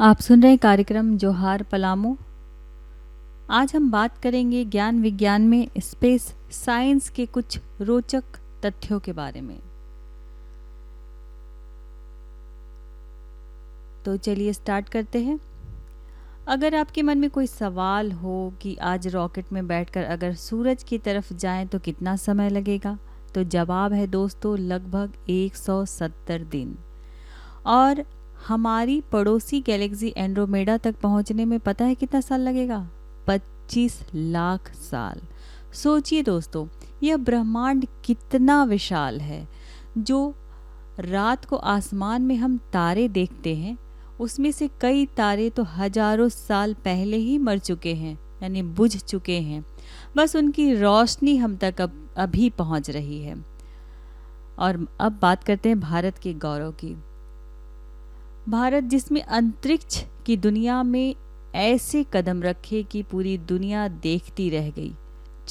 आप सुन रहे हैं कार्यक्रम जोहार पलामू। आज हम बात करेंगे ज्ञान विज्ञान में स्पेस साइंस के कुछ रोचक तथ्यों के बारे में। तो चलिए स्टार्ट करते हैं। अगर आपके मन में कोई सवाल हो कि आज रॉकेट में बैठकर अगर सूरज की तरफ जाएं तो कितना समय लगेगा, तो जवाब है दोस्तों लगभग 170 दिन। और हमारी पड़ोसी गैलेक्सी एंड्रोमेडा तक पहुंचने में पता है कितना साल लगेगा? 25 लाख साल। सोचिए दोस्तों, यह ब्रह्मांड कितना विशाल है। जो रात को आसमान में हम तारे देखते हैं, उसमें से कई तारे तो हजारों साल पहले ही मर चुके हैं, यानी बुझ चुके हैं। बस उनकी रोशनी हम तक अभी पहुंच रही है। और अब बात करते हैं भारत के गौरव की। भारत जिसमें अंतरिक्ष की दुनिया में ऐसे कदम रखे कि पूरी दुनिया देखती रह गई।